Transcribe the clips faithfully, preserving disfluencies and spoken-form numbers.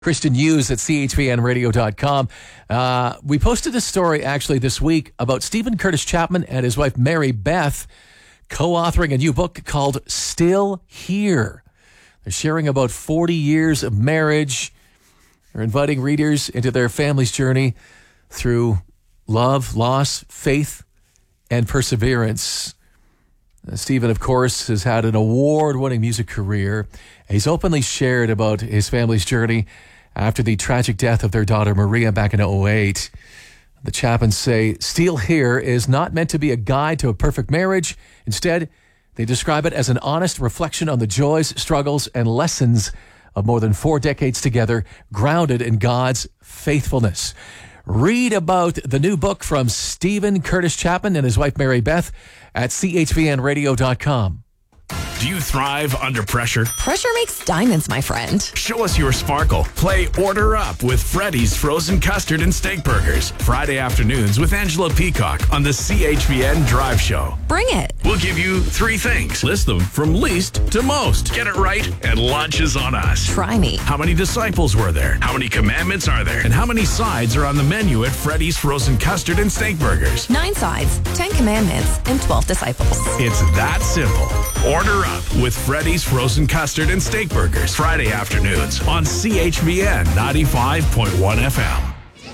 Christian Hughes at C H V N radio dot com. Uh, we posted a story actually this week about Stephen Curtis Chapman and his wife Mary Beth co-authoring a new book called Still Here. They're sharing about forty years of marriage. They're inviting readers into their family's journey through love, loss, faith, and perseverance. Uh, Stephen, of course, has had an award-winning music career. He's openly shared about his family's journey after the tragic death of their daughter Maria back in oh eight. The Chapmans say Still Here is not meant to be a guide to a perfect marriage. Instead, they describe it as an honest reflection on the joys, struggles, and lessons of more than four decades together, grounded in God's faithfulness. Read about the new book from Stephen Curtis Chapman and his wife Mary Beth at C H V N radio dot com. Do you thrive under pressure? Pressure makes diamonds, my friend. Show us your sparkle. Play Order Up with Freddy's Frozen Custard and Steak Burgers. Friday afternoons with Angela Peacock on the C H V N Drive Show. Bring it. We'll give you three things. List them from least to most. Get it right, and lunch is on us. Try me. How many disciples were there? How many commandments are there? And how many sides are on the menu at Freddy's Frozen Custard and Steak Burgers? Nine sides, ten commandments, and twelve disciples. It's that simple. Order Up with Freddy's Frozen Custard and Steak Burgers. Friday afternoons on C H V N ninety-five point one F M.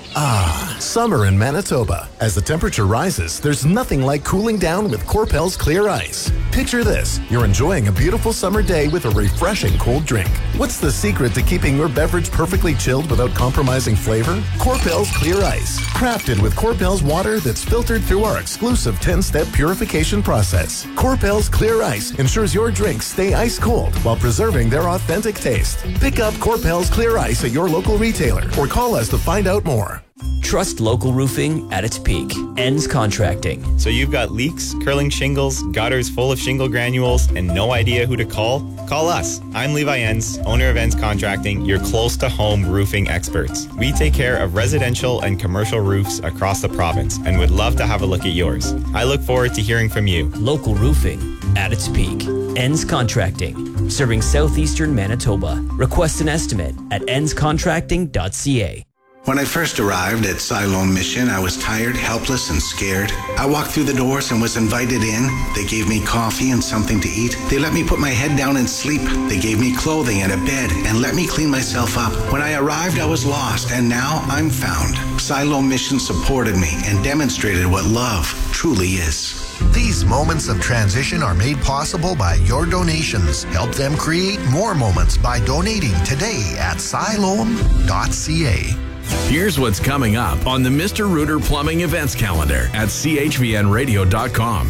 Ah, summer in Manitoba. As the temperature rises, there's nothing like cooling down with Corpel's Clear Ice. Picture this. You're enjoying a beautiful summer day with a refreshing cold drink. What's the secret to keeping your beverage perfectly chilled without compromising flavor? Corpel's Clear Ice. Crafted with Corpel's water that's filtered through our exclusive ten-step purification process. Corpel's Clear Ice ensures your drinks stay ice cold while preserving their authentic taste. Pick up Corpel's Clear Ice at your local retailer or call us to find out more. Trust local roofing at its peak. Ends Contracting. So you've got leaks, curling shingles, gutters full of shingle granules, and no idea who to call? Call us. I'm Levi Enns, owner of Enns Contracting, your close-to-home roofing experts. We take care of residential and commercial roofs across the province and would love to have a look at yours. I look forward to hearing from you. Local roofing at its peak. Ends Contracting. Serving southeastern Manitoba. Request an estimate at enns contracting dot c a. When I first arrived at Siloam Mission, I was tired, helpless, and scared. I walked through the doors and was invited in. They gave me coffee and something to eat. They let me put my head down and sleep. They gave me clothing and a bed and let me clean myself up. When I arrived, I was lost, and now I'm found. Siloam Mission supported me and demonstrated what love truly is. These moments of transition are made possible by your donations. Help them create more moments by donating today at siloam dot c a. Here's what's coming up on the Mister Rooter Plumbing events calendar at C H V N radio dot com.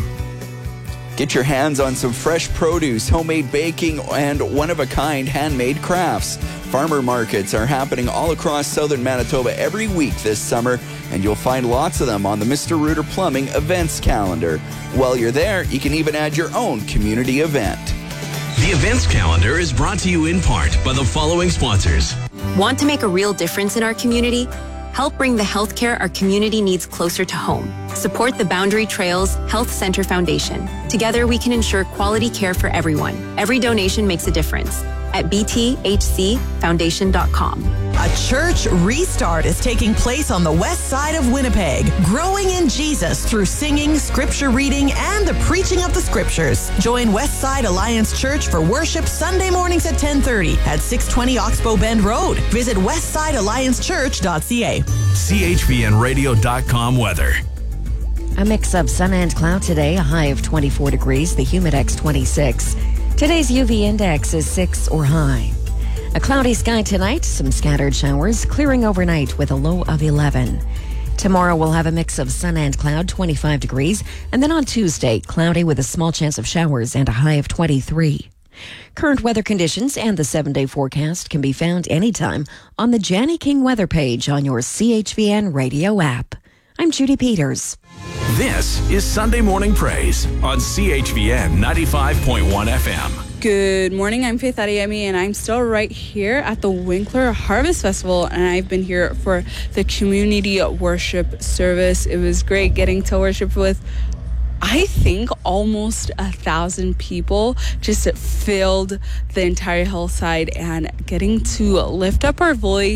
Get your hands on some fresh produce, homemade baking, and one-of-a-kind handmade crafts. Farmer markets are happening all across southern Manitoba every week this summer, and you'll find lots of them on the Mister Rooter Plumbing events calendar. While you're there, you can even add your own community event. The events calendar is brought to you in part by the following sponsors. Want to make a real difference in our community? Help bring the healthcare our community needs closer to home. Support the Boundary Trails Health Center Foundation. Together, we can ensure quality care for everyone. Every donation makes a difference. At b t h c foundation dot com. A church restart is taking place on the west side of Winnipeg, growing in Jesus through singing, scripture reading, and the preaching of the scriptures. Join Westside Alliance Church for worship Sunday mornings at ten thirty at six twenty Oxbow Bend Road. Visit westside alliance church dot c a. C H V N radio dot com weather. A mix of sun and cloud today, a high of twenty-four degrees, the Humidex twenty-six. Today's U V index is six or high. A cloudy sky tonight, some scattered showers, clearing overnight with a low of eleven. Tomorrow we'll have a mix of sun and cloud, twenty-five degrees, and then on Tuesday, cloudy with a small chance of showers and a high of twenty-three. Current weather conditions and the seven-day forecast can be found anytime on the Janny King weather page on your C H V N radio app. I'm Judy Peters. This is Sunday Morning Praise on C H V N ninety-five point one F M. Good morning, I'm Faith Adeyemi, and I'm still right here at the Winkler Harvest Festival, and I've been here for the community worship service. It was great getting to worship with I think almost a thousand people just filled the entire hillside, and getting to lift up our voice